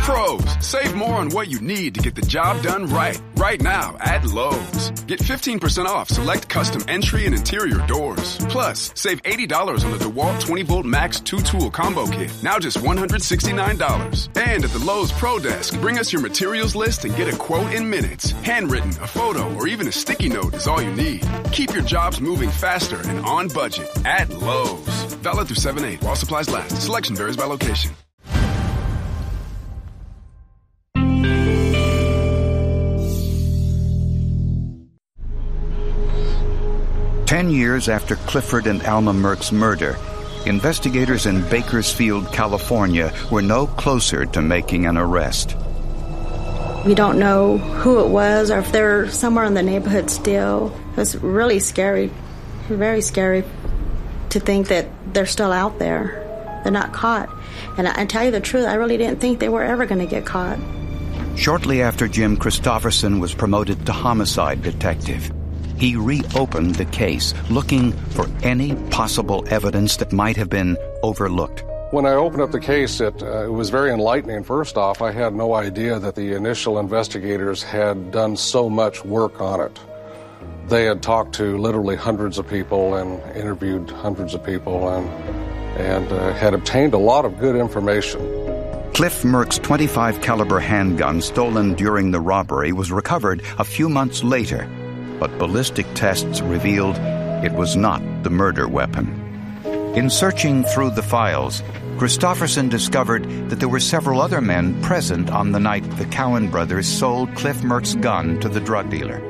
Pros, save more on what you need to get the job done right. Right now at Lowe's. Get 15% off select custom entry and interior doors. Plus, save $80 on the DeWalt 20-volt Max 2-tool combo kit. Now just $169. And at the Lowe's Pro Desk, bring us your materials list and get a quote in minutes. Handwritten, a photo, or even a sticky note is all you need. Keep your jobs moving faster and on budget at Lowe's. Valid through 7/8 while supplies last. Selection varies by location. 10 years after Clifford and Alma Merck's murder, investigators in Bakersfield, California, were no closer to making an arrest. We don't know who it was or if they're somewhere in the neighborhood still. It was really scary, very scary to think that they're still out there. They're not caught. And I tell you the truth, I really didn't think they were ever going to get caught. Shortly after Jim Christofferson was promoted to homicide detective, he reopened the case, looking for any possible evidence that might have been overlooked. When I opened up the case, it was very enlightening. First off, I had no idea that the initial investigators had done so much work on it. They had talked to literally hundreds of people and interviewed hundreds of people and had obtained a lot of good information. Cliff Merck's .25 caliber handgun stolen during the robbery was recovered a few months later, but ballistic tests revealed it was not the murder weapon. In searching through the files, Christofferson discovered that there were several other men present on the night the Cowan brothers sold Cliff Merck's gun to the drug dealer.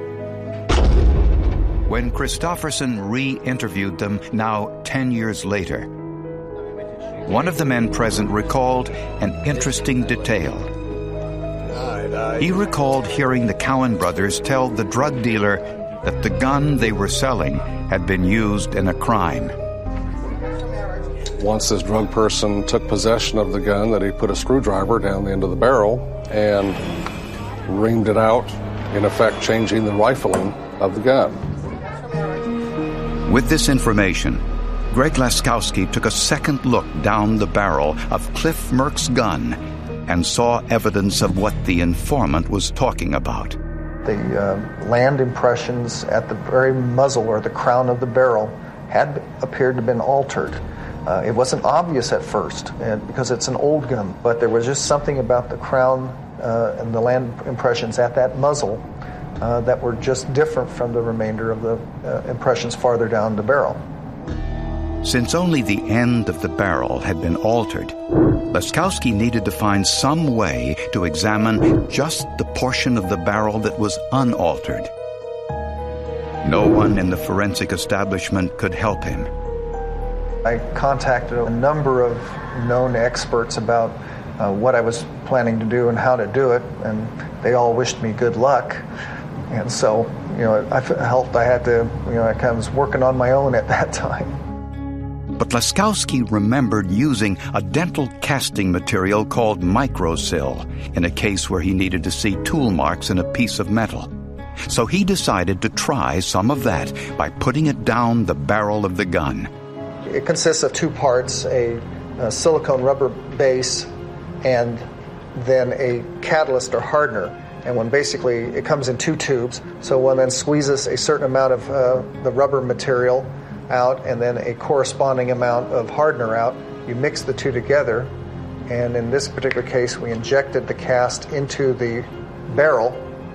When Christofferson re-interviewed them now 10 years later, one of the men present recalled an interesting detail. He recalled hearing the Cowan brothers tell the drug dealer that the gun they were selling had been used in a crime. Once this drug person took possession of the gun, that he put a screwdriver down the end of the barrel and reamed it out, in effect changing the rifling of the gun. With this information, Greg Laskowski took a second look down the barrel of Cliff Merck's gun and saw evidence of what the informant was talking about. The land impressions at the very muzzle or the crown of the barrel had appeared to have been altered. It wasn't obvious at first because it's an old gun, but there was just something about the crown and the land impressions at that muzzle that were just different from the remainder of the impressions farther down the barrel. Since only the end of the barrel had been altered, Laskowski needed to find some way to examine just the portion of the barrel that was unaltered. No one in the forensic establishment could help him. I contacted a number of known experts about what I was planning to do and how to do it, and they all wished me good luck. And so, I felt I had to, I kind of was working on my own at that time. But Laskowski remembered using a dental casting material called microsil in a case where he needed to see tool marks in a piece of metal. So he decided to try some of that by putting it down the barrel of the gun. It consists of two parts, a silicone rubber base and then a catalyst or hardener. And when basically it comes in two tubes, so one then squeezes a certain amount of the rubber material out and then a corresponding amount of hardener out. You mix the two together, and in this particular case we injected the cast into the barrel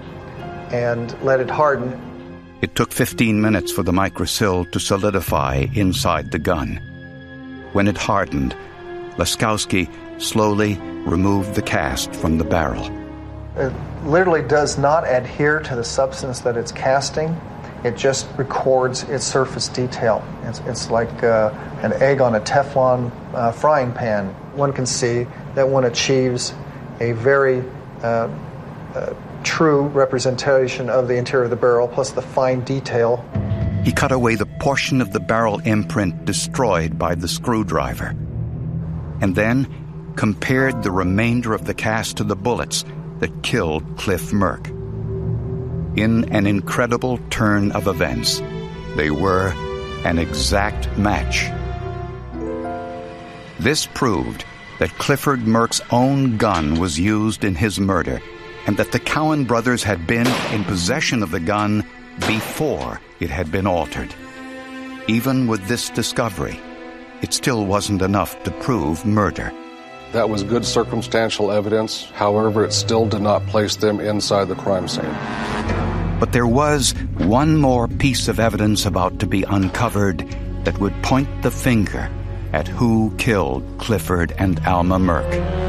and let it harden. It took 15 minutes for the microsil to solidify inside the gun. When it hardened, Laskowski slowly removed the cast from the barrel. It literally does not adhere to the substance that it's casting. It just records its surface detail. It's like an egg on a Teflon frying pan. One can see that one achieves a very true representation of the interior of the barrel, plus the fine detail. He cut away the portion of the barrel imprint destroyed by the screwdriver, and then compared the remainder of the cast to the bullets that killed Cliff Merck. In an incredible turn of events, they were an exact match. This proved that Clifford Merck's own gun was used in his murder, and that the Cowan brothers had been in possession of the gun before it had been altered. Even with this discovery, it still wasn't enough to prove murder. That was good circumstantial evidence. However, it still did not place them inside the crime scene. But there was one more piece of evidence about to be uncovered that would point the finger at who killed Clifford and Alma Merck.